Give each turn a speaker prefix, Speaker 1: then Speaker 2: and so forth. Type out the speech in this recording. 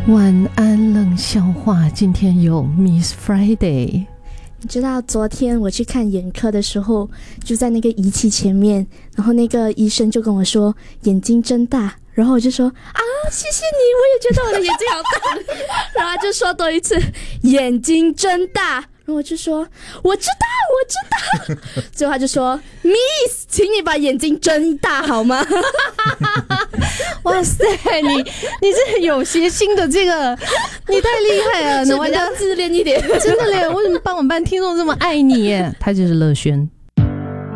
Speaker 1: 晚安冷笑话，今天有 Miss Friday。
Speaker 2: 你知道昨天我去看眼科的时候，就在那个仪器前面，然后那个医生就跟我说眼睛睁大，然后我就说啊，谢谢你，我也觉得我的眼睛好大。然后他就说多一次眼睛睁大，然后我就说我知道。最后他就说 Miss， 请你把眼睛睁大好吗？
Speaker 1: 哇塞，你是有谐星的这个，你太厉害了，
Speaker 2: 是比较自恋一点。
Speaker 1: 真的嘞，为什么帮我们班听众这么爱你耶？他就是乐轩。